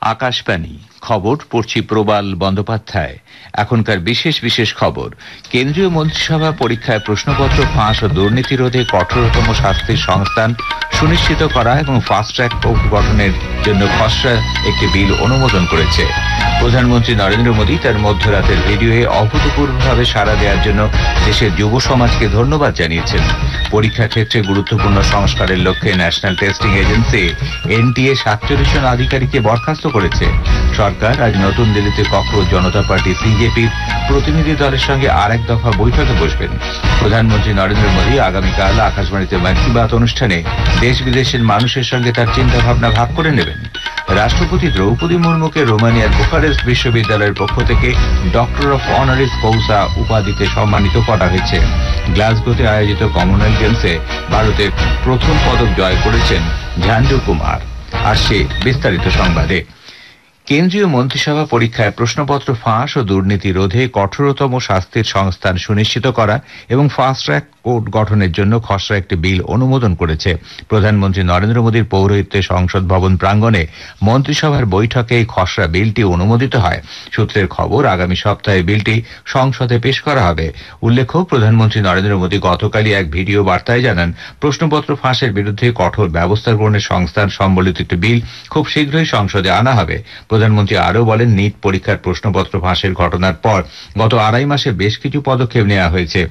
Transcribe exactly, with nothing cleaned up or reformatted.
আকাশবাণী খবর পড়ছি প্রবাল বন্দ্যোপাধ্যায়। এখনকার বিশেষ বিশেষ খবর। কেন্দ্রীয় মন্ত্রিসভা পরীক্ষায় প্রশ্নপত্র ফাঁস ও দুর্নীতি রোধে কঠোরতম শাস্তির সংস্থান সুনিশ্চিত করা এবং ফাস্ট ট্র্যাক কোর্ট গঠনের জন্য খসড়া একটি বিল অনুমোদন করেছে। প্রধানমন্ত্রী নরেন্দ্র মোদী তার মধ্যরাতের ভিডিওয়ে অভূতপূর্বভাবে সাড়া দেওয়ার জন্য দেশের যুব সমাজকে ধন্যবাদ জানিয়েছেন। পরীক্ষা ক্ষেত্রে গুরুত্বপূর্ণ সংস্কারের লক্ষ্যে ন্যাশনাল টেস্টিং এজেন্সি এনটিএ সাতচল্লিশ জন আধিকারিককে বরখাস্ত করেছে। সরকার আজ নতুন দিল্লিতে ককরোচ জনতা পার্টি সিজেপির প্রতিনিধি দলের সঙ্গে আর এক দফা বৈঠকে বসবেন। প্রধানমন্ত্রী নরেন্দ্র মোদী আগামীকাল আকাশবাণীতে মন কি বাত অনুষ্ঠানে দেশ বিদেশের মানুষের সঙ্গে তার চিন্তা ভাবনা ভাগ করে নেবেন। রাষ্ট্রপতি দ্রৌপদী মুর্মুকে রোমানিয়ার বুখারেস্ট বিশ্ববিদ্যালয়ের পক্ষ থেকে ডক্টর অফ অনারিস কৌসা উপাধিতে সম্মানিত করা হয়েছে। গ্লাসগোতে আয়োজিত কমনওয়েলথ গেমসে ভারতের প্রথম পদক জয় করেছেন ঝান্ডু কুমার। আসছে বিস্তারিত সংবাদে। কেন্দ্রীয় মন্ত্রিসভা পরীক্ষায় প্রশ্নপত্র ফাঁস ও দুর্নীতি রোধে কঠোরতম শাস্তির সংস্থান সুনিশ্চিত করা এবং ফাস্ট ট্র্যাক কোর্ট গঠনের জন্য খসড়া একটি বিল অনুমোদন করেছে। প্রধানমন্ত্রী নরেন্দ্র মোদীর পৌরোহিত্যে সংসদ ভবন প্রাঙ্গণে মন্ত্রিসভার বৈঠকে এই খসড়া বিলটি অনুমোদিত হয়। সূত্রের খবর, আগামী সপ্তাহে বিলটি সংসদে পেশ করা হবে। উল্লেখ্য, প্রধানমন্ত্রী নরেন্দ্র মোদী গতকালই এক ভিডিও বার্তায় জানান, প্রশ্নপত্র ফাঁসের বিরুদ্ধে কঠোর ব্যবস্থা গ্রহণের সংস্থান সম্বলিত একটি বিল খুব শীঘ্রই সংসদে আনা হবে। প্রধানমন্ত্রী আরও বলেন, নিট পরীক্ষার প্রশ্নপত্র ফাঁসের ঘটনার পর গত আড়াই মাসে বেশ কিছু পদক্ষেপ নেওয়া হয়েছে।